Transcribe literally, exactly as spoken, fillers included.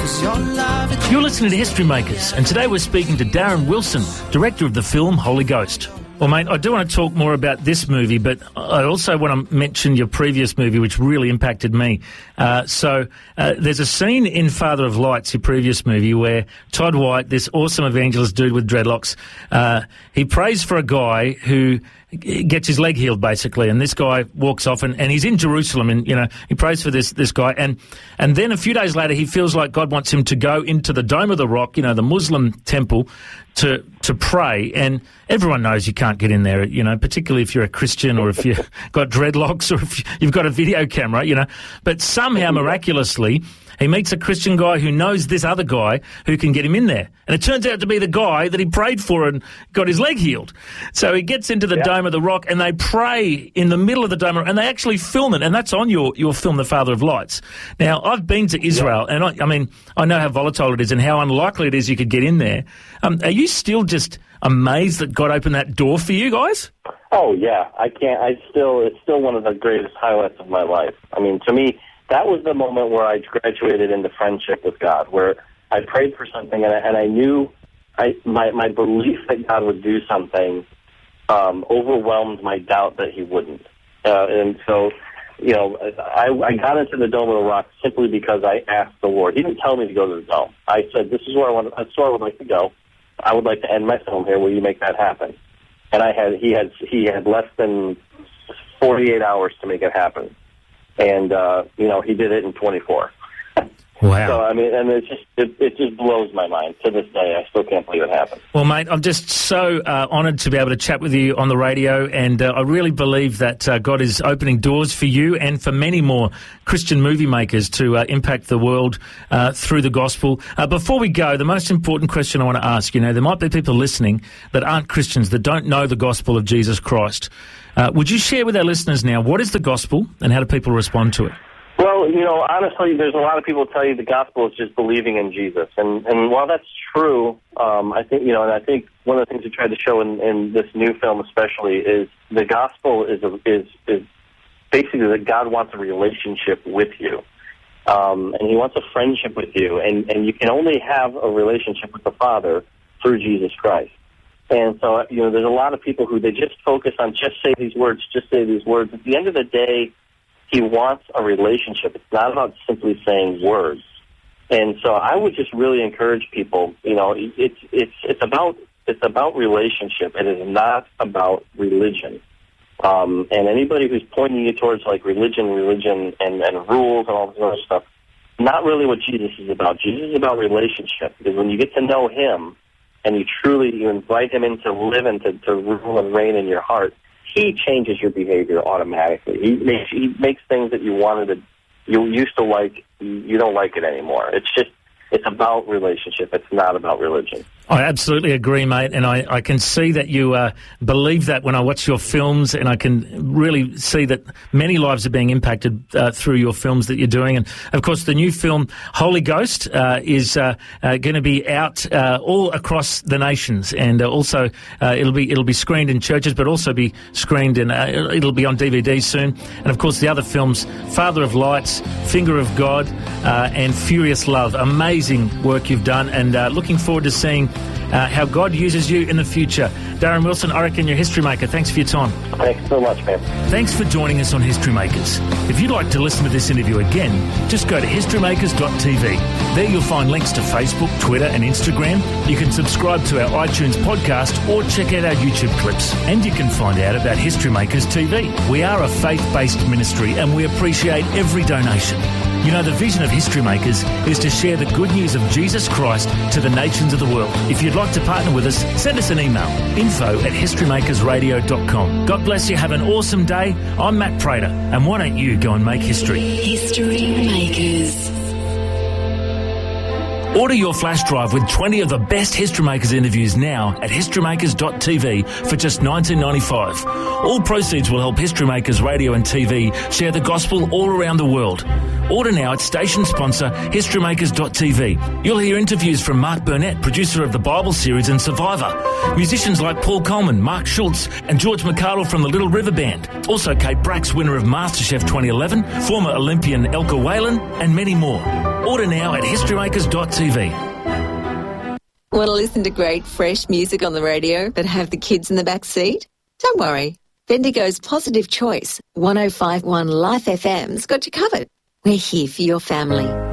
You're listening to History Makers, and today we're speaking to Darren Wilson, director of the film Holy Ghost. Well, mate, I do want to talk more about this movie, but I also want to mention your previous movie, which really impacted me. Uh, so uh, there's a scene in Father of Lights, your previous movie, where Todd White, this awesome evangelist dude with dreadlocks, uh, he prays for a guy who gets his leg healed, basically, and this guy walks off, and, and he's in Jerusalem, and, you know, he prays for this this guy, and and then a few days later, he feels like God wants him to go into the Dome of the Rock, you know, the Muslim temple, to to pray, and everyone knows you can't get in there, you know, particularly if you're a Christian or if you've got dreadlocks or if you've got a video camera, you know, but somehow, miraculously, he meets a Christian guy who knows this other guy who can get him in there. And it turns out to be the guy that he prayed for and got his leg healed. So he gets into the yeah. Dome of the Rock, and they pray in the middle of the Dome, and they actually film it, and that's on your, your film, The Father of Lights. Now, I've been to Israel, yeah. and I, I mean, I know how volatile it is and how unlikely it is you could get in there. Um, are you still just amazed that God opened that door for you guys? Oh, yeah. I can't, I still, it's still one of the greatest highlights of my life. I mean, to me, that was the moment where I graduated into friendship with God, where I prayed for something, and I, and I knew I, my, my belief that God would do something um, overwhelmed my doubt that he wouldn't. Uh, and so, you know, I, I got into the Dome of the Rock simply because I asked the Lord. He didn't tell me to go to the Dome. I said, this is where I want. That's where I would like to go. I would like to end my film here. Will you make that happen? And I had he had he had less than forty-eight hours to make it happen. And, uh, you know, he did it in twenty-four. Wow. So, I mean, and it just it, it just blows my mind. To this day, I still can't believe it happened. Well, mate, I'm just so uh, honoured to be able to chat with you on the radio, and uh, I really believe that uh, God is opening doors for you and for many more Christian movie makers to uh, impact the world uh, through the gospel. Uh, before we go, the most important question I want to ask, you know, there might be people listening that aren't Christians, that don't know the gospel of Jesus Christ. Uh, would you share with our listeners now, what is the gospel and how do people respond to it? Well, you know, honestly, there's a lot of people tell you the gospel is just believing in Jesus. And, and while that's true, um, I think, you know, and I think one of the things we tried to show in, in this new film especially is the gospel is, a, is, is basically that God wants a relationship with you. Um, and he wants a friendship with you. And, and you can only have a relationship with the Father through Jesus Christ. And so, you know, there's a lot of people who they just focus on just say these words, just say these words. At the end of the day, he wants a relationship. It's not about simply saying words. And so I would just really encourage people, you know, it's it's it's about it's about relationship. It is not about religion. Um, and anybody who's pointing you towards like religion, religion and, and rules and all this other stuff, not really what Jesus is about. Jesus is about relationship, because when you get to know him, and you truly you invite him in to live and to, to rule and reign in your heart, he changes your behavior automatically. He makes he makes things that you wanted to, you used to like, you don't like it anymore. It's just, it's about relationship. It's not about religion. I absolutely agree, mate, and I, I can see that you uh, believe that when I watch your films, and I can really see that many lives are being impacted uh, through your films that you're doing. And, of course, the new film, Holy Ghost, uh, is uh, uh, going to be out uh, all across the nations, and uh, also uh, it'll be it'll be screened in churches, but also be screened in, uh, it'll be on D V D soon. And, of course, the other films, Father of Lights, Finger of God, uh, and Furious Love. Amazing work you've done, and uh, looking forward to seeing Uh, how God uses you in the future. Darren Wilson, I reckon you're a history maker. Thanks for your time. Thanks so much, man. Thanks for joining us on History Makers. If you'd like to listen to this interview again, just go to history makers dot t v. There you'll find links to Facebook, Twitter and Instagram. You can subscribe to our iTunes podcast or check out our YouTube clips. And you can find out about History Makers T V. We are a faith-based ministry and we appreciate every donation. You know, the vision of History Makers is to share the good news of Jesus Christ to the nations of the world. If you'd like to partner with us, send us an email, info at history makers radio dot com. God bless you. Have an awesome day. I'm Matt Prater, and why don't you go and make history? History Makers. Order your flash drive with twenty of the best History Makers interviews now at history makers dot t v for just nineteen ninety-five. All proceeds will help History Makers Radio and T V share the gospel all around the world. Order now at station sponsor history makers dot t v. You'll hear interviews from Mark Burnett, producer of the Bible series and Survivor. Musicians like Paul Coleman, Mark Schultz and George McArdle from the Little River Band. Also Kate Brax, winner of MasterChef twenty eleven, former Olympian Elka Whalen and many more. Order now at historymakers dot t v. Want to listen to great, fresh music on the radio but have the kids in the back seat? Don't worry. Bendigo's Positive Choice one oh five point one Life F M's got you covered. We're here for your family.